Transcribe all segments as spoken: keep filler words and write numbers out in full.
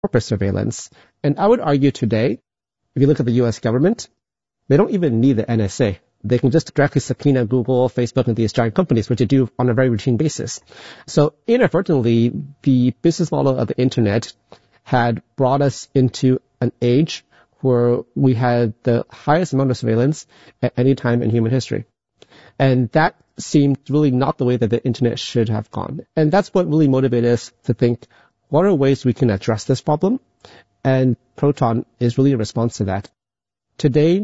corporate surveillance. And I would argue today, if you look at the U S government, they don't even need the N S A. They can just directly subpoena Google, Facebook, and these giant companies, which they do on a very routine basis. So inadvertently, the business model of the internet had brought us into an age where we had the highest amount of surveillance at any time in human history. And that seemed really not the way that the internet should have gone. And that's what really motivated us to think, what are ways we can address this problem? And Proton is really a response to that. Today,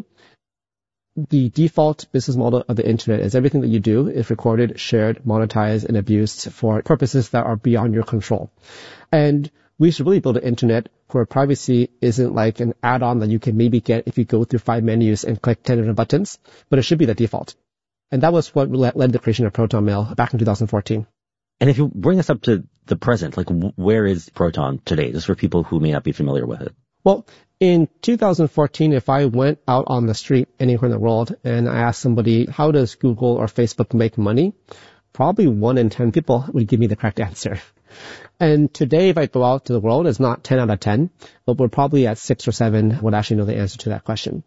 the default business model of the internet is everything that you do is recorded, shared, monetized, and abused for purposes that are beyond your control. And we should really build an internet where privacy isn't like an add-on that you can maybe get if you go through five menus and click ten different buttons, but it should be the default. And that was what led to the creation of Proton Mail back in two thousand fourteen. And if you bring us up to the present, like where is Proton today, just for people who may not be familiar with it? Well, in two thousand fourteen, if I went out on the street anywhere in the world and I asked somebody, how does Google or Facebook make money? Probably one in ten people would give me the correct answer. And today, if I go out to the world, it's not ten out of ten, but we're probably at six or seven would actually know the answer to that question.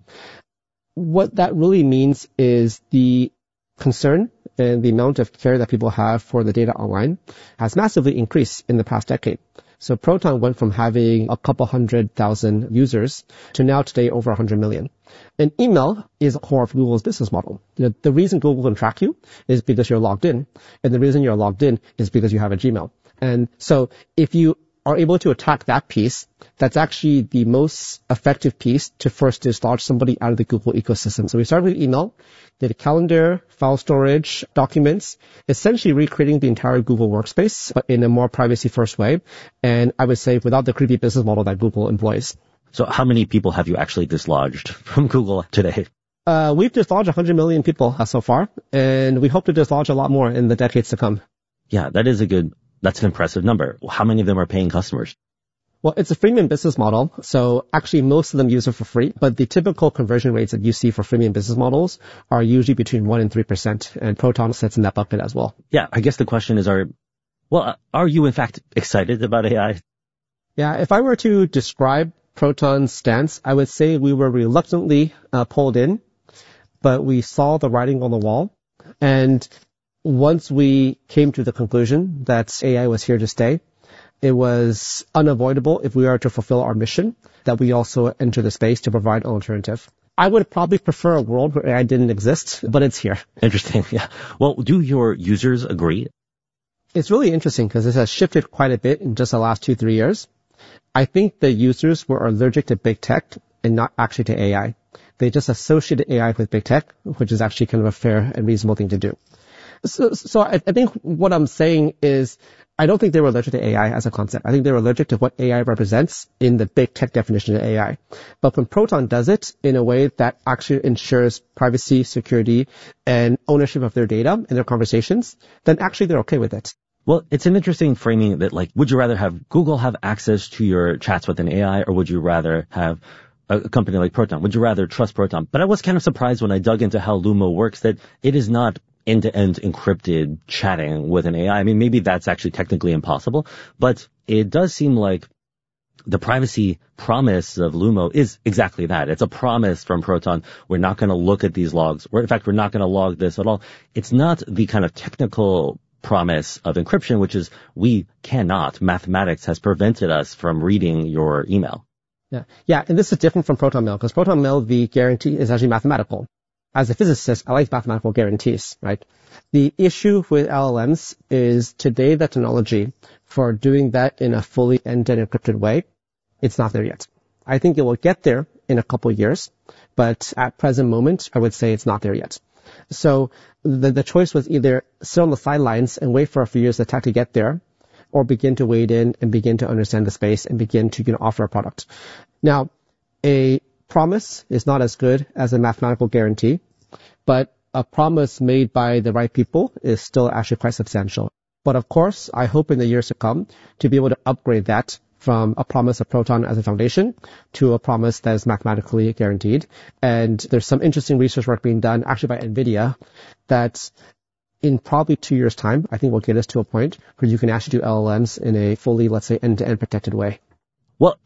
What that really means is the concern and the amount of care that people have for the data online has massively increased in the past decade. So Proton went from having a couple hundred thousand users to now today over one hundred million. And email is a core of Google's business model. You know, the reason Google can track you is because you're logged in. And the reason you're logged in is because you have a Gmail. And so if you are able to attack that piece, that's actually the most effective piece to first dislodge somebody out of the Google ecosystem. So we started with email, did a calendar, file storage, documents, essentially recreating the entire Google workspace, but in a more privacy-first way. And I would say without the creepy business model that Google employs. So how many people have you actually dislodged from Google today? Uh, we've dislodged one hundred million people uh, so far, and we hope to dislodge a lot more in the decades to come. Yeah, that is a good... That's an impressive number. How many of them are paying customers? Well, it's a freemium business model, so actually most of them use it for free, but the typical conversion rates that you see for freemium business models are usually between one and three percent, and Proton sits in that bucket as well. Yeah, I guess the question is, are, well, are you in fact excited about A I? Yeah, if I were to describe Proton's stance, I would say we were reluctantly uh, pulled in, but we saw the writing on the wall, and once we came to the conclusion that A I was here to stay, it was unavoidable if we are to fulfill our mission that we also enter the space to provide an alternative. I would probably prefer a world where A I didn't exist, but it's here. Interesting. Yeah. Well, do your users agree? It's really interesting because this has shifted quite a bit in just the last two, three years. I think the users were allergic to big tech and not actually to A I. They just associated A I with big tech, which is actually kind of a fair and reasonable thing to do. So, so I, I think what I'm saying is I don't think they were allergic to A I as a concept. I think they were allergic to what A I represents in the big tech definition of A I. But when Proton does it in a way that actually ensures privacy, security, and ownership of their data and their conversations, then actually they're okay with it. Well, it's an interesting framing that, like, would you rather have Google have access to your chats with an A I, or would you rather have a company like Proton? Would you rather trust Proton? But I was kind of surprised when I dug into how Lumo works that it is not end-to-end encrypted chatting with an A I. I mean, maybe that's actually technically impossible, but it does seem like the privacy promise of Lumo is exactly that. It's a promise from Proton. We're not going to look at these logs. Or in fact, we're not going to log this at all. It's not the kind of technical promise of encryption, which is we cannot. Mathematics has prevented us from reading your email. Yeah, yeah, and this is different from Proton Mail because Proton Mail, the guarantee is actually mathematical. As a physicist, I like mathematical guarantees, right? The issue with L L Ms is today the technology for doing that in a fully end-to-end encrypted way, it's not there yet. I think it will get there in a couple of years, but at present moment, I would say it's not there yet. So the, the choice was either sit on the sidelines and wait for a few years the tech to get there, or begin to wade in and begin to understand the space and begin to, you know, offer a product. Now, a promise is not as good as a mathematical guarantee, but a promise made by the right people is still actually quite substantial. But of course, I hope in the years to come to be able to upgrade that from a promise of Proton as a foundation to a promise that is mathematically guaranteed. And there's some interesting research work being done actually by NVIDIA that in probably two years' time, I think will get us to a point where you can actually do L L Ms in a fully, let's say, end-to-end protected way. Well,